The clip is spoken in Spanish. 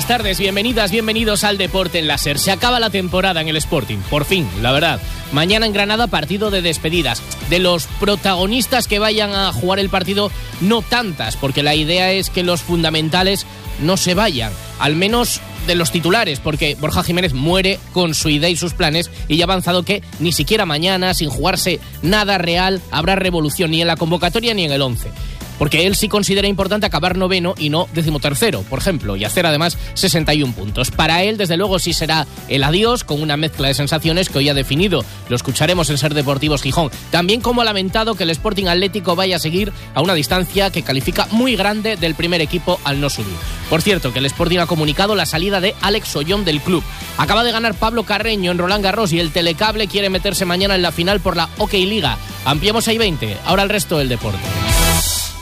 buenas tardes, bienvenidas, bienvenidos al Deporte en la SER. Se acaba la temporada en el Sporting, por fin, la verdad. Mañana en Granada, partido de despedidas. De los protagonistas que vayan a jugar el partido, no tantas, porque la idea es que los fundamentales no se vayan, al menos de los titulares, porque Borja Jiménez muere con su idea y sus planes y ya ha avanzado que ni siquiera mañana, sin jugarse nada real, habrá revolución ni en la convocatoria ni en el 11. Porque él sí considera importante acabar noveno y no 13º, por ejemplo, y hacer además 61 puntos. Para él, desde luego, sí será el adiós, con una mezcla de sensaciones que hoy ha definido. Lo escucharemos en Ser Deportivos Gijón. También como ha lamentado que el Sporting Atlético vaya a seguir a una distancia que califica muy grande del primer equipo al no subir. Por cierto, que el Sporting ha comunicado la salida de Alex Ollón del club. Acaba de ganar Pablo Carreño en Roland Garros y el Telecable quiere meterse mañana en la final por la OK Liga. Ampliamos ahí 20. Ahora el resto del deporte.